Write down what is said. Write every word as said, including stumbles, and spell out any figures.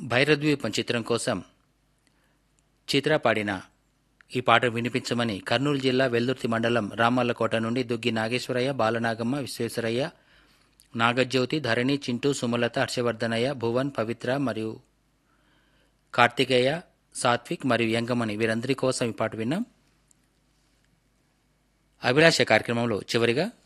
భైరద్వీపం చిత్రం కోసం చిత్ర పాడిన ఈ పాట వినిపించమని కర్నూలు జిల్లా వెల్దుర్తి మండలం రామల్లకోట నుండి దుగ్గి నాగేశ్వరయ్య, బాలనాగమ్మ, విశ్వేశ్వరయ్య, నాగజ్యోతి, ధరణి, చింటూ, సుమలత, హర్షవర్ధనయ్య, భువన్, పవిత్ర మరియు కార్తికేయ, సాత్విక్ మరియు యంగమణి వీరందరి కోసం ఈ పాట విన్నాం. అభిలాష కార్యక్రమంలో చివరిగా